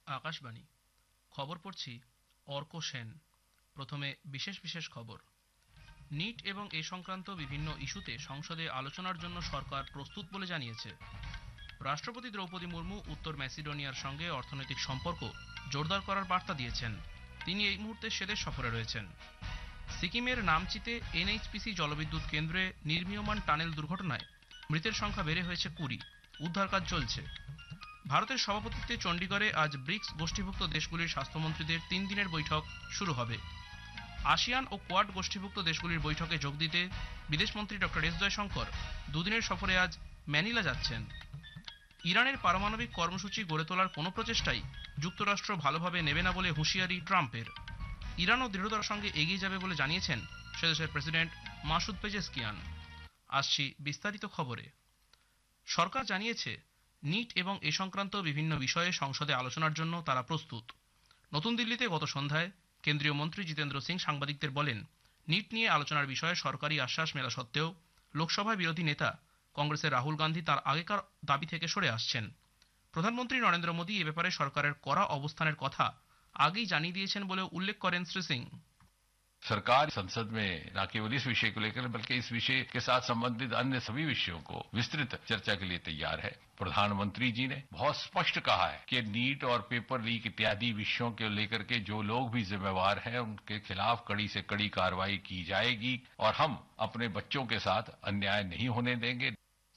আকাশবাণী খবর পড়ছি অর্ক সেন। প্রথমে বিশেষ বিশেষ খবর। নিট এবং এ সংক্রান্ত বিভিন্ন ইস্যুতে সংসদে আলোচনার জন্য সরকার প্রস্তুত বলে জানিয়েছে। রাষ্ট্রপতি দ্রৌপদী মুর্মু উত্তর ম্যাসিডোনিয়ার সঙ্গে অর্থনৈতিক সম্পর্ক জোরদার করার বার্তা দিয়েছেন। তিনি এই মুহূর্তে সেদেশ সফরে রয়েছেন। সিকিমের নামচিতে এনএইচপিসি জলবিদ্যুৎ কেন্দ্রে নির্মীয়মান টানেল দুর্ঘটনায় মৃতের সংখ্যা বেড়ে হয়েছে 20। উদ্ধার কাজ চলছে। ভারতের সভাপতিত্বে চণ্ডীগড়ে আজ ব্রিক্স গোষ্ঠীভুক্ত দেশগুলির স্বাস্থ্যমন্ত্রীদের 3 দিনের বৈঠক শুরু হবে। আসিয়ান ও কোয়াড গোষ্ঠীভুক্ত দেশগুলির বৈঠকে যোগ দিতে বিদেশমন্ত্রী ডক্টর এস জয়শঙ্কর দুদিনের সফরে আজ ম্যানিলা যাচ্ছেন। ইরানের পারমাণবিক কর্মসূচি গড়ে তোলার কোনো প্রচেষ্টাই যুক্তরাষ্ট্র ভালোভাবে নেবে না বলে হুঁশিয়ারি ট্রাম্পের। ইরানও দৃঢ়তার সঙ্গে এগিয়ে যাবে বলে জানিয়েছেন সেদেশের প্রেসিডেন্ট মাসুদ পেজেশকিয়ান। আসছি বিস্তারিত খবরে। সরকার জানিয়েছে নিট এবং এ সংক্রান্ত বিভিন্ন বিষয়ে সংসদে আলোচনার জন্য তারা প্রস্তুত। নতুন দিল্লিতে গত সন্ধ্যায় কেন্দ্রীয় মন্ত্রী জিতেন্দ্র সিং সাংবাদিকদের বলেন, নিট নিয়ে আলোচনার বিষয়ে সরকারি আশ্বাস মেলা সত্ত্বেও লোকসভায় বিরোধী নেতা কংগ্রেসের রাহুল গান্ধী তার আগেকার দাবি থেকে সরে আসছেন। প্রধানমন্ত্রী নরেন্দ্র মোদী এ ব্যাপারে সরকারের কড়া অবস্থানের কথা আগেই জানিয়ে দিয়েছেন বলেও उल्लेख করেন শ্রী সিং। सरकार संसद में न केवल इस विषय को लेकर बल्कि इस विषय के साथ संबंधित अन्य सभी विषयों को विस्तृत चर्चा के लिए तैयार है। प्रधानमंत्री जी ने बहुत स्पष्ट कहा है कि नीट और पेपर लीक इत्यादि विषयों को लेकर के जो लोग भी जिम्मेवार हैं उनके खिलाफ कड़ी से कड़ी कार्रवाई की जाएगी और हम अपने बच्चों के साथ अन्याय नहीं होने देंगे।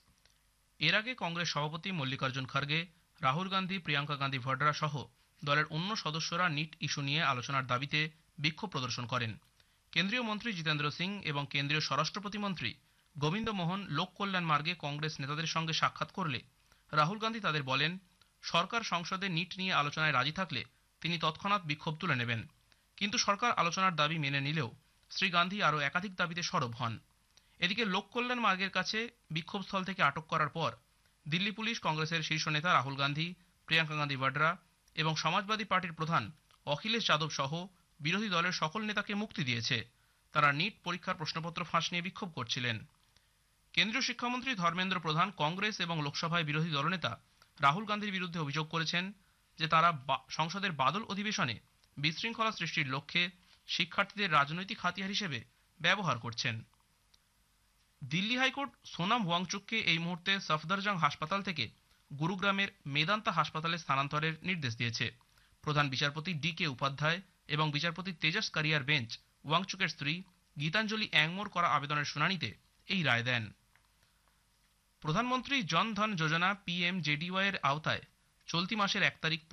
এর আগে কংগ্রেস সভাপতি মল্লিকার্জুন খড়গে, রাহুল গান্ধী, প্রিয়াঙ্কা গান্ধী ভডরা সহ দলের অন্য সদস্যরা নিট ইস্যু নিয়ে আলোচনার দাবিতে বিক্ষোভ প্রদর্শন করেন। কেন্দ্রীয় মন্ত্রী জিতেন্দ্র সিং এবং কেন্দ্রীয় স্বরাষ্ট্র প্রতিমন্ত্রী গোবিন্দ মোহন লোক কল্যাণ মার্গে কংগ্রেস নেতাদের সঙ্গে সাক্ষাৎ করলে রাহুল গান্ধী তাদের বলেন, সরকার সংসদে নিট নিয়ে আলোচনায় রাজি থাকলে তিনি তৎক্ষণাৎ বিক্ষোভ তুলে নেবেন। কিন্তু সরকার আলোচনার দাবি মেনে নিলেও শ্রী গান্ধী আরও একাধিক দাবিতে সরব হন। এদিকে লোক কল্যাণ মার্গের কাছে বিক্ষোভস্থল থেকে আটক করার পর দিল্লি পুলিশ কংগ্রেসের শীর্ষ নেতা রাহুল গান্ধী, প্রিয়াঙ্কা গান্ধী ভডরা এবং সমাজবাদী পার্টির প্রধান অখিলেশ যাদব সহ বিরোধী দলের সকল নেতাকে মুক্তি দিয়েছে। তারা নিট পরীক্ষার প্রশ্নপত্র ফাঁস নিয়ে বিক্ষোভ করছিলেন। কেন্দ্রীয় শিক্ষামন্ত্রী ধর্মেন্দ্র প্রধান কংগ্রেস এবং লোকসভায় বিরোধী দলনেতা রাহুল গান্ধীর বিরুদ্ধে অভিযোগ করেছেন যে তারা সংসদের বাদল অধিবেশনে বিশৃঙ্খলা সৃষ্টির লক্ষ্যে শিক্ষার্থীদের রাজনৈতিক হাতিয়ার হিসেবে ব্যবহার করছেন। দিল্লি হাইকোর্ট সোনাম ওয়াংচুককে এই মুহূর্তে সফদরজং হাসপাতাল থেকে গুরুগ্রামের মেদান্তা হাসপাতালে স্থানান্তরের নির্দেশ দিয়েছে। প্রধান বিচারপতি ডি.কে. উপাধ্যায় এবং বিচারপতি তেজস কারিয়ার বেঞ্চ ওয়াংচুকের স্ত্রী গীতাঞ্জলি অ্যাংমোর করা আবেদনের শুনানিতে এই রায় দেন। প্রধানমন্ত্রী জন ধন যোজনা PMJDY এর আওতায় চলতি মাসের 1 তারিখ